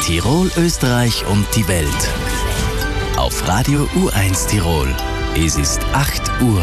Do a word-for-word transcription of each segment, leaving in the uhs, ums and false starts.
Tirol, Österreich und die Welt. Auf Radio U eins Tirol. Es ist acht Uhr.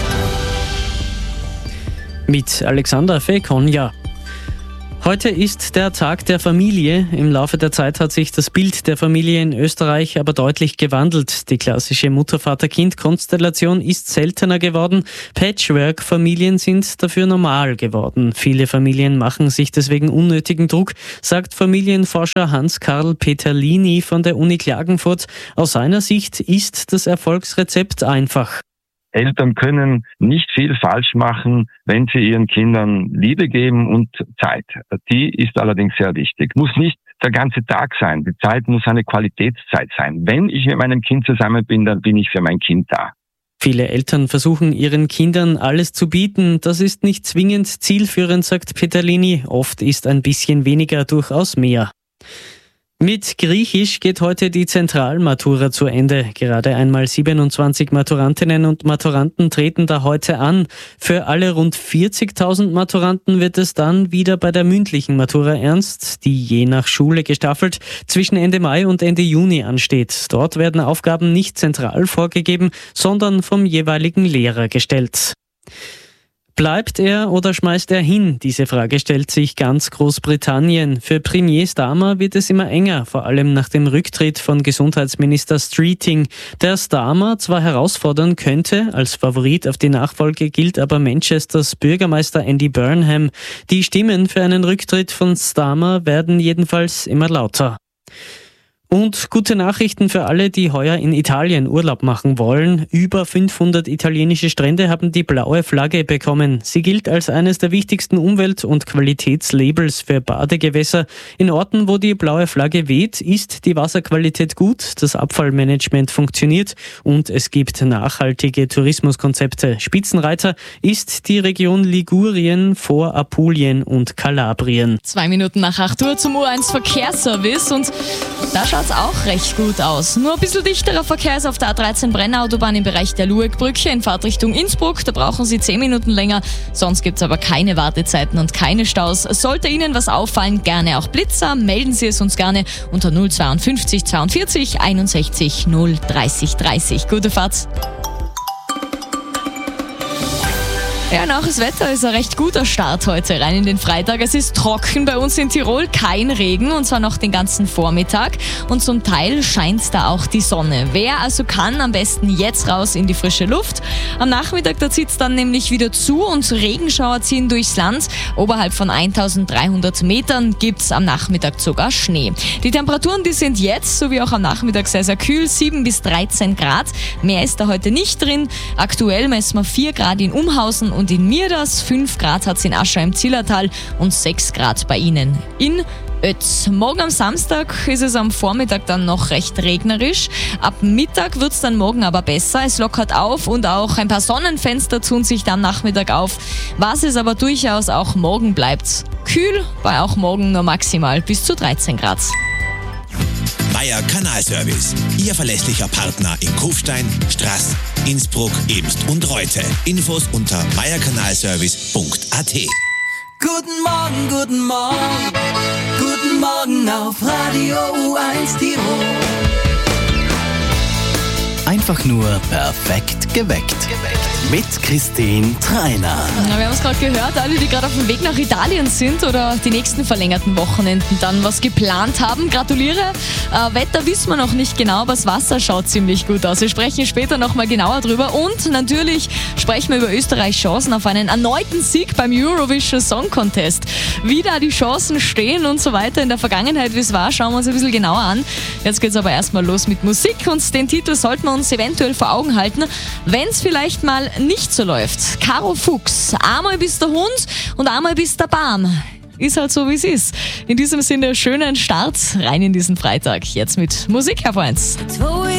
Mit Alexander Fekonja. Heute ist der Tag der Familie. Im Laufe der Zeit hat sich das Bild der Familie in Österreich aber deutlich gewandelt. Die klassische Mutter-Vater-Kind-Konstellation ist seltener geworden. Patchwork-Familien sind dafür normal geworden. Viele Familien machen sich deswegen unnötigen Druck, sagt Familienforscher Hans-Karl Peterlini von der Uni Klagenfurt. Aus seiner Sicht ist das Erfolgsrezept einfach. Eltern können nicht viel falsch machen, wenn sie ihren Kindern Liebe geben und Zeit. Die ist allerdings sehr wichtig. Muss nicht der ganze Tag sein. Die Zeit muss eine Qualitätszeit sein. Wenn ich mit meinem Kind zusammen bin, dann bin ich für mein Kind da. Viele Eltern versuchen ihren Kindern alles zu bieten. Das ist nicht zwingend zielführend, sagt Peterlini. Oft ist ein bisschen weniger durchaus mehr. Mit Griechisch geht heute die Zentralmatura zu Ende. Gerade einmal siebenundzwanzig Maturantinnen und Maturanten treten da heute an. Für alle rund vierzigtausend Maturanten wird es dann wieder bei der mündlichen Matura ernst, die je nach Schule gestaffelt zwischen Ende Mai und Ende Juni ansteht. Dort werden Aufgaben nicht zentral vorgegeben, sondern vom jeweiligen Lehrer gestellt. Bleibt er oder schmeißt er hin? Diese Frage stellt sich ganz Großbritannien. Für Premier Starmer wird es immer enger, vor allem nach dem Rücktritt von Gesundheitsminister Streeting. Der Starmer zwar herausfordern könnte, als Favorit auf die Nachfolge gilt aber Manchesters Bürgermeister Andy Burnham. Die Stimmen für einen Rücktritt von Starmer werden jedenfalls immer lauter. Und gute Nachrichten für alle, die heuer in Italien Urlaub machen wollen. Über fünfhundert italienische Strände haben die blaue Flagge bekommen. Sie gilt als eines der wichtigsten Umwelt- und Qualitätslabels für Badegewässer. In Orten, wo die blaue Flagge weht, ist die Wasserqualität gut, das Abfallmanagement funktioniert und es gibt nachhaltige Tourismuskonzepte. Spitzenreiter ist die Region Ligurien vor Apulien und Kalabrien. Zwei Minuten nach acht Uhr zum U eins Verkehrsservice und da schaut es auch recht gut aus. Nur ein bisschen dichterer Verkehr ist auf der A dreizehn Brennautobahn im Bereich der Luegbrücke in Fahrtrichtung Innsbruck. Da brauchen Sie zehn Minuten länger. Sonst gibt es aber keine Wartezeiten und keine Staus. Sollte Ihnen was auffallen, gerne auch Blitzer. Melden Sie es uns gerne unter null zweiundfünfzig zweiundvierzig einundsechzig null dreißig dreißig. Gute Fahrt! Ja, nach das Wetter ist ein recht guter Start heute rein in den Freitag. Es ist trocken bei uns in Tirol, kein Regen und zwar noch den ganzen Vormittag und zum Teil scheint da auch die Sonne. Wer also kann, am besten jetzt raus in die frische Luft. Am Nachmittag, da zieht es dann nämlich wieder zu und Regenschauer ziehen durchs Land. Oberhalb von eintausenddreihundert Metern gibt es am Nachmittag sogar Schnee. Die Temperaturen, die sind jetzt, sowie auch am Nachmittag sehr, sehr kühl, sieben bis dreizehn Grad. Mehr ist da heute nicht drin. Aktuell messen wir vier Grad in Umhausen und in Mirders, fünf Grad hat es in Aschau im Zillertal und sechs Grad bei Ihnen in Ötz. Morgen am Samstag ist es am Vormittag dann noch recht regnerisch. Ab Mittag wird es dann morgen aber besser. Es lockert auf und auch ein paar Sonnenfenster tun sich dann Nachmittag auf. Was es aber durchaus auch morgen bleibt. Kühl, bei auch morgen nur maximal bis zu dreizehn Grad. Meier Kanalservice. Ihr verlässlicher Partner in Kufstein, Straß, Innsbruck, Ebst und Reute. Infos unter meierkanalservice punkt a t. Guten Morgen, guten Morgen, guten Morgen auf Radio U eins Tirol. Einfach nur perfekt geweckt. Mit Christine Treiner. Ja, wir haben es gerade gehört, alle, die gerade auf dem Weg nach Italien sind oder die nächsten verlängerten Wochenenden dann was geplant haben. Gratuliere. Äh, Wetter wissen wir noch nicht genau, aber das Wasser schaut ziemlich gut aus. Wir sprechen später nochmal genauer drüber und natürlich sprechen wir über Österreichs Chancen auf einen erneuten Sieg beim Eurovision Song Contest. Wie da die Chancen stehen und so weiter in der Vergangenheit, wie es war, schauen wir uns ein bisschen genauer an. Jetzt geht es aber erstmal los mit Musik und den Titel sollten wir uns eventuell vor Augen halten, wenn es vielleicht mal nicht so läuft. Caro Fuchs, einmal bist der Hund und einmal bist der Baum. Ist halt so, wie es ist. In diesem Sinne, schönen Start rein in diesen Freitag. Jetzt mit Musik, Herr Freund.